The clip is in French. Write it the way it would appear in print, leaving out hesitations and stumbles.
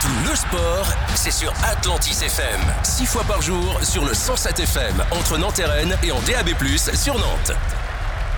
Le sport, c'est sur Atlantis FM. 6 fois par jour sur le 107 FM entre Nantes et Rennes et en DAB+, sur Nantes.